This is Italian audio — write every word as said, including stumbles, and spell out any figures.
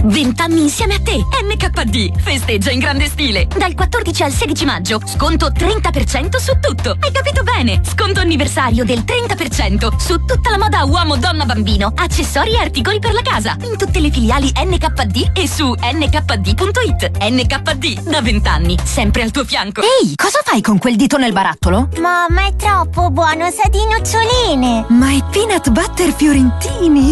Vent'anni insieme a te. N K D festeggia in grande stile. Dal quattordici al sedici maggio. Sconto trenta per cento su tutto. Hai capito bene? Sconto anniversario del trenta per cento su tutta la moda uomo, donna, bambino. Accessori e articoli per la casa. In tutte le filiali N K D e su N K D punto it. N K D, da vent'anni. Sempre al tuo fianco. Ehi, cosa fai con quel dito nel barattolo? Mamma, è troppo buono, sa di noccioline. Ma è peanut butter fiorentini.